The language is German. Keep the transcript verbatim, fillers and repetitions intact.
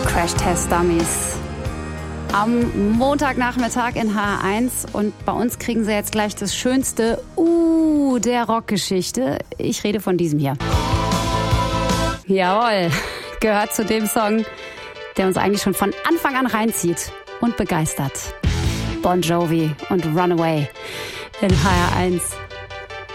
Crash-Test-Dummies. Am Montagnachmittag in H R eins und bei uns kriegen Sie jetzt gleich das schönste Uh der Rockgeschichte. Ich rede von diesem hier. Jawohl, gehört zu dem Song, der uns eigentlich schon von Anfang an reinzieht und begeistert. Bon Jovi und Runaway in H R eins.